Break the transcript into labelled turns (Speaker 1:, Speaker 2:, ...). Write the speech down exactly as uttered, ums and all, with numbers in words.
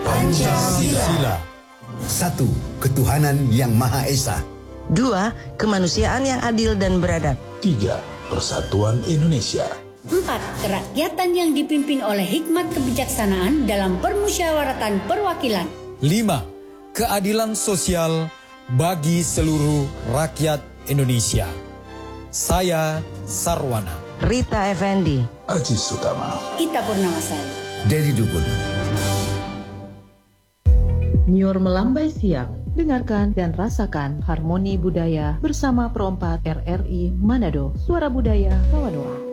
Speaker 1: Pancasila.
Speaker 2: Satu, ketuhanan yang Maha Esa.
Speaker 3: Dua, kemanusiaan yang adil dan beradab.
Speaker 1: Tiga, persatuan Indonesia.
Speaker 4: Empat, kerakyatan yang dipimpin oleh hikmat kebijaksanaan dalam permusyawaratan perwakilan.
Speaker 5: Lima, keadilan sosial bagi seluruh rakyat Indonesia. Saya Sarwana.
Speaker 3: Rita Effendi.
Speaker 1: Aziz Sutama.
Speaker 4: Ita Purnamasari.
Speaker 2: Dedi Dukun.
Speaker 6: Nyor melambai siang, dengarkan dan rasakan harmoni budaya bersama Perompak R R I Manado, Suara Budaya Rawadoa.